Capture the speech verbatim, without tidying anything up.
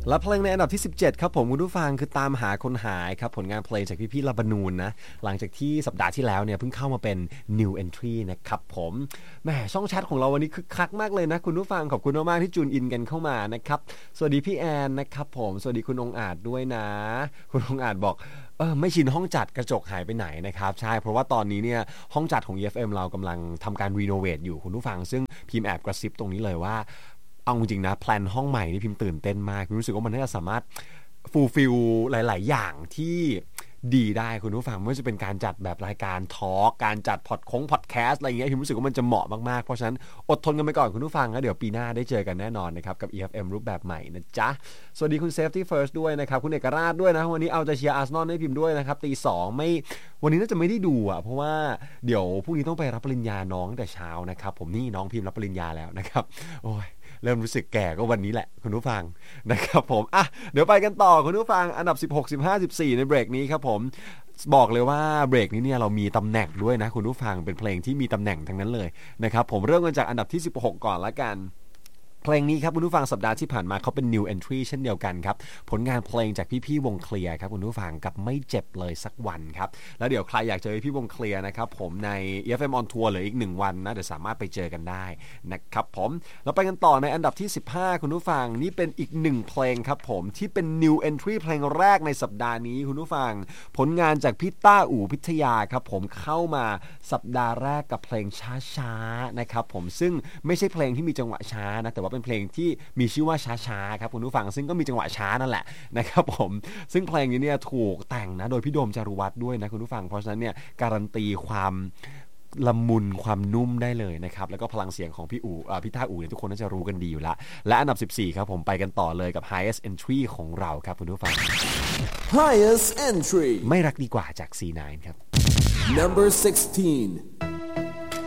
และเพลงในอันดับที่สิบเจ็ดครับผมคุณผู้ฟังคือตามหาคนหายครับผลงานเพลงจากพี่ๆลาบานูนนะหลังจากที่สัปดาห์ที่แล้วเนี่ยเพิ่งเข้ามาเป็น New Entry นะครับผมแหมช่องแชทของเราวันนี้คึกคักมากเลยนะคุณผู้ฟังขอบคุณมากๆที่จูนอินกันเข้ามานะครับสวัสดีพี่แอนนะครับผมสวัสดีคุณองอาจด้วยนะคุณองอาจบอกเออไม่ชินห้องจัดกระจกหายไปไหนนะครับใช่เพราะว่าตอนนี้เนี่ยห้องจัดของ อี เอฟ เอ็ม เรากำลังทำการรีโนเวทอยู่คุณผู้ฟังซึ่งพิมพ์แอบกระซิบตรงนี้เลยว่าเอาจริงๆนะแพลนห้องใหม่นี่พิมพ์ตื่นเต้นมากพิมรู้สึกว่ามันน่าจะสามารถฟูลฟิลหลายๆอย่างที่ดีได้คุณผู้ฟังไม่ว่าจะเป็นการจัดแบบรายการทอล์กการจัดพอดคงพอดแคสต์อะไรอย่างเงี้ยพิมรู้สึกว่ามันจะเหมาะมากๆเพราะฉะนั้นอดทนกันไปก่อนคุณผู้ฟังแล้วเดี๋ยวปีหน้าได้เจอกันแน่นอนนะครับกับ อี เอฟ เอ็ม รูปแบบใหม่นะจ๊ะสวัสดีคุณ Safety First ด้วยนะครับคุณเอกราชด้วยนะวันนี้เอาใจเชียร์อาร์เซนอลให้พิมพ์ด้วยนะครับตีสองไม่วันนี้น่าจะไม่ได้ดูอ่ะเพราะว่าเดี๋ยวพรุ่งนี้ต้องไปรับปริญญาน้องแต่เช้านะครับผมนี่น้องพิมพ์รับปริญญาแล้วนะครับโอ้ยเริ่มรู้สึกแก่ก็วันนี้แหละคุณผู้ฟังนะครับผมอ่ะเดี๋ยวไปกันต่อคุณผู้ฟังอันดับสิบหก สิบห้า สิบสี่ในเบรกนี้ครับผมบอกเลยว่าเบรกนี้เนี่ยเรามีตำแหน่งด้วยนะคุณผู้ฟังเป็นเพลงที่มีตำแหน่งทั้งนั้นเลยนะครับผมเริ่มกันจากอันดับที่สิบหกก่อนละกันเพลงนี้ครับคุณผู้ฟังสัปดาห์ที่ผ่านมาเขาเป็น New Entry เช่นเดียวกันครับผลงานเพลงจากพี่ๆวงเคลียร์ครับคุณผู้ฟังกับไม่เจ็บเลยสักวันครับแล้วเดี๋ยวใครอยากเจอพี่วงเคลียร์นะครับผมใน อี เอฟ เอ็ม on tour เหลืออีกหนึ่งวันนะเดี๋ยวสามารถไปเจอกันได้นะครับผมเราไปกันต่อในอันดับที่สิบห้าคุณผู้ฟังนี่เป็นอีกหนึ่งเพลงครับผมที่เป็น New Entry เพลงแรกในสัปดาห์นี้คุณผู้ฟังผลงานจากพี่ต้าอู่พิทยาครับผมเข้ามาสัปดาห์แรกกับเพลงช้าๆนะครับผมซึ่งไม่ใช่เพลงที่มีจังหวะช้านะแต่ว่าเป็นเพลงที่มีชื่อว่าช้าๆครับคุณผู้ฟังซึ่งก็มีจังหวะช้านั่นแหละนะครับผมซึ่งเพลงนี้เนี่ยถูกแต่งนะโดยพี่โดมจารุวัฒน์ด้วยนะคุณผู้ฟังเพราะฉะนั้นเนี่ยการันตีความละมุนความนุ่มได้เลยนะครับแล้วก็พลังเสียงของพี่อู๋พี่ต้าอู๋เนี่ยทุกคนน่าจะรู้กันดีอยู่แล้วและอันดับสิบสี่ครับผมไปกันต่อเลยกับ Highest Entry ของเราครับคุณผู้ฟัง Highest Entry ไม่รักดีกว่าจาก ซี ไนน์ ครับ Number sixteen